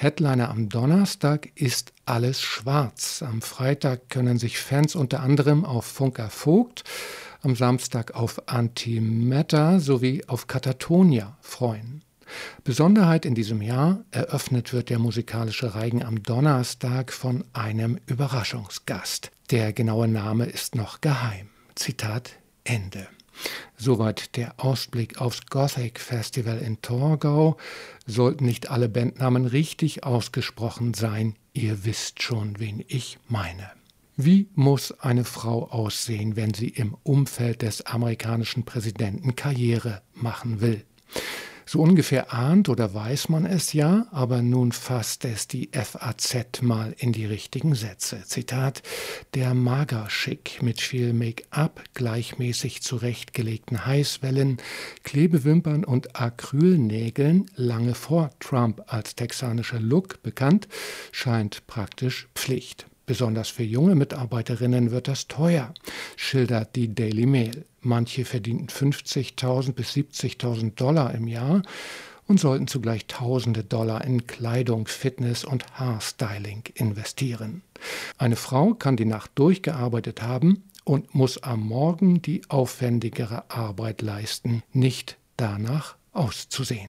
Headliner am Donnerstag ist Alles schwarz. Am Freitag können sich Fans unter anderem auf Funker Vogt, am Samstag auf Antimatter sowie auf Katatonia freuen. Besonderheit in diesem Jahr: eröffnet wird der musikalische Reigen am Donnerstag von einem Überraschungsgast. Der genaue Name ist noch geheim. Zitat Ende. Soweit der Ausblick aufs Gothic Festival in Torgau. Sollten nicht alle Bandnamen richtig ausgesprochen sein, ihr wisst schon, wen ich meine. Wie muss eine Frau aussehen, wenn sie im Umfeld des amerikanischen Präsidenten Karriere machen will? So ungefähr ahnt oder weiß man es ja, aber nun fasst es die FAZ mal in die richtigen Sätze. Zitat: Der Magerschick mit viel Make-up, gleichmäßig zurechtgelegten Heißwellen, Klebewimpern und Acrylnägeln, lange vor Trump als texanischer Look bekannt, scheint praktisch Pflicht. Besonders für junge Mitarbeiterinnen wird das teuer, schildert die Daily Mail. Manche verdienten 50.000 bis 70.000 Dollar im Jahr und sollten zugleich Tausende Dollar in Kleidung, Fitness und Haarstyling investieren. Eine Frau kann die Nacht durchgearbeitet haben und muss am Morgen die aufwendigere Arbeit leisten, nicht danach auszusehen.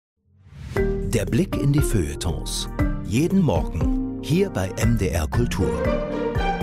Der Blick in die Feuilletons. Jeden Morgen hier bei MDR Kultur.